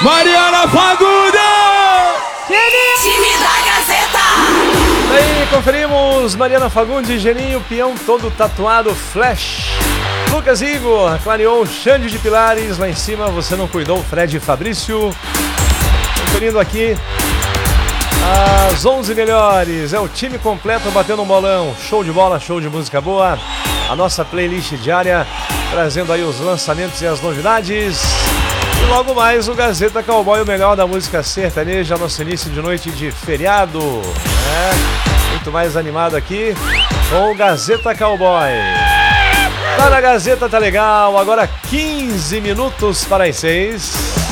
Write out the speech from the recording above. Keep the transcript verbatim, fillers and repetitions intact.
Mariana Fagundes! Time da Gazeta! Aí conferimos Mariana Fagundes, Geninho, peão todo tatuado, Flash. Lucas Igor, clareou Xande de Pilares, lá em cima você não cuidou, Fred Fabrício. Conferindo aqui as onze melhores, é o time completo batendo um bolão. Show de bola, show de música boa. A nossa playlist diária, trazendo aí os lançamentos e as novidades. E logo mais o Gazeta Cowboy, o melhor da música sertaneja, nosso início de noite de feriado. É, muito mais animado aqui com o Gazeta Cowboy. Tá na Gazeta, tá legal. Agora quinze minutos para as seis.